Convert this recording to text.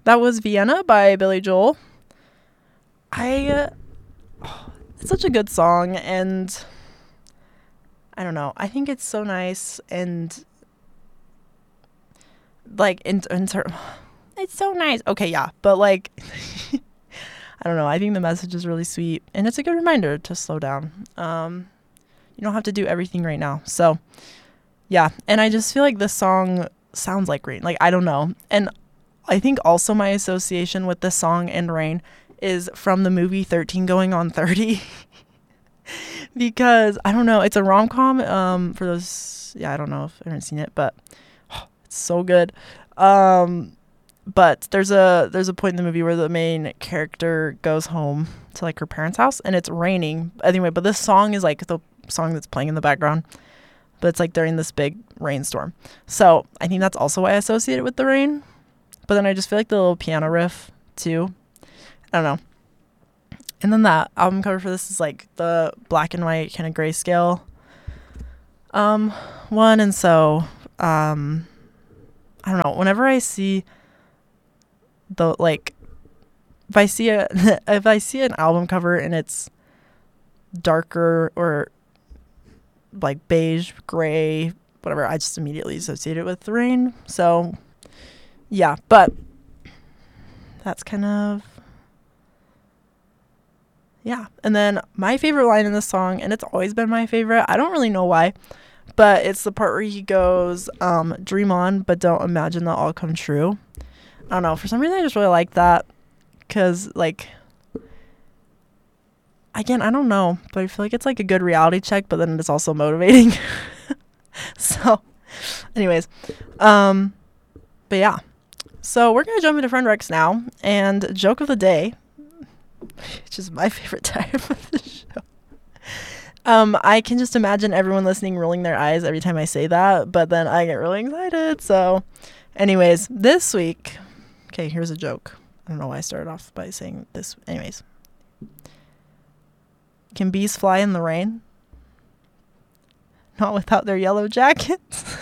That was Vienna by Billy Joel. It's such a good song, and I don't know. I think it's so nice, and like it's so nice. Okay, yeah, but like I don't know. I think the message is really sweet, and it's a good reminder to slow down. You don't have to do everything right now. So yeah, and I just feel like this song sounds like rain. Like, I don't know. And I think also my association with this song and rain is from the movie 13 Going on 30. Because I don't know, it's a rom-com. For those, yeah, I don't know if everyone's seen it, but it's so good. But there's a point in the movie where the main character goes home to like her parents' house, and it's raining anyway. But this song is like the song that's playing in the background, but it's like during this big rainstorm. So I think that's also why I associate it with the rain. But then I just feel like the little piano riff too. I don't know. And then that album cover for this is like the black and white kind of grayscale one. And so I don't know, whenever I see the like if I see an album cover and it's darker or like beige, gray, whatever, I just immediately associate it with the rain. So yeah, but that's kind of, yeah. And then my favorite line in the song, and it's always been my favorite, I don't really know why, but it's the part where he goes, dream on, but don't imagine that all come true. I don't know, for some reason I just really like that, because like, again, I don't know, but I feel like it's like a good reality check, but then it's also motivating. So anyways, but yeah, so we're gonna jump into Friend Recs now, and joke of the day, which is my favorite time of the show. I can just imagine everyone listening rolling their eyes every time I say that, but then I get really excited. So anyways, this week, okay, here's a joke. I don't know why I started off by saying this. Anyways, can bees fly in the rain? Not without their yellow jackets.